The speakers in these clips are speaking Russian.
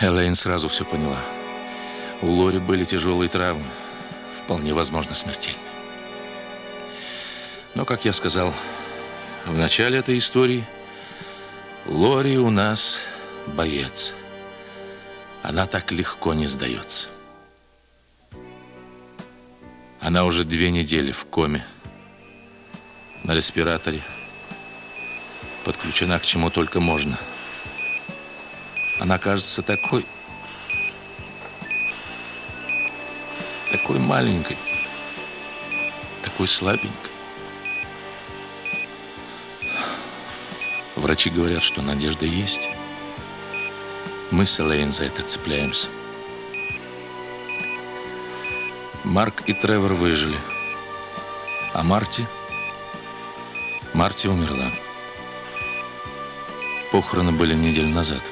Элейн сразу все поняла. У Лори были тяжелые травмы, вполне возможно, смертельные. Но, как я сказал в начале этой истории, Лори у нас боец. Она так легко не сдается. Она уже 2 недели в коме, на респираторе, подключена к чему только можно. Она кажется такой маленькой, такой слабенькой. Врачи говорят, что надежда есть. Мы с Элейн за это цепляемся. Марк и Тревор выжили. А Марти умерла. Похороны были неделю назад.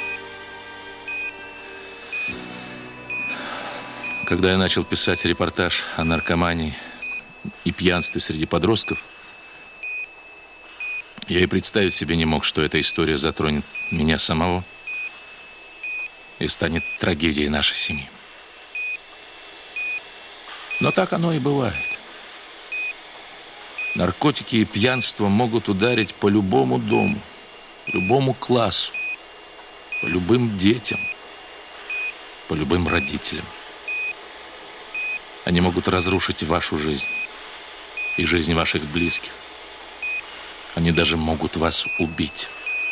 Когда я начал писать репортаж о наркомании и пьянстве среди подростков, я и представить себе не мог, что эта история затронет меня самого и станет трагедией нашей семьи. Но так оно и бывает. Наркотики и пьянство могут ударить по любому дому, любому классу, по любым детям, по любым родителям. Они могут разрушить вашу жизнь и жизнь ваших близких. Они даже могут вас убить.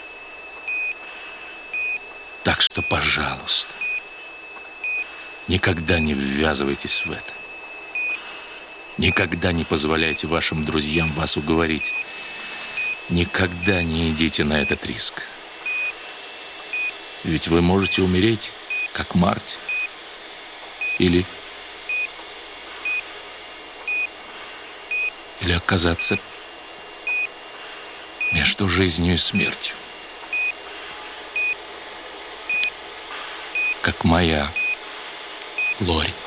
Так что, пожалуйста, никогда не ввязывайтесь в это. Никогда не позволяйте вашим друзьям вас уговорить. Никогда не идите на этот риск. Ведь вы можете умереть, как Марти. Или оказаться между жизнью и смертью. Как моя Лори.